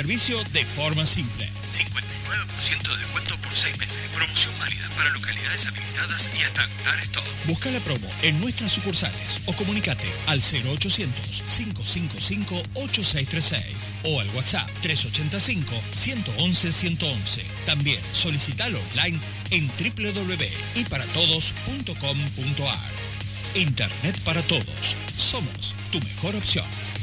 servicio de forma simple. 59% de descuento por 6 meses. Promoción válida para localidades habilitadas y hasta agotar stock. Busca la promo en nuestras sucursales o comunicate al 0800-555-8636 o al WhatsApp 385-111-111. También solicitalo online en www.yparatodos.com.ar. Internet para todos. Somos tu mejor opción.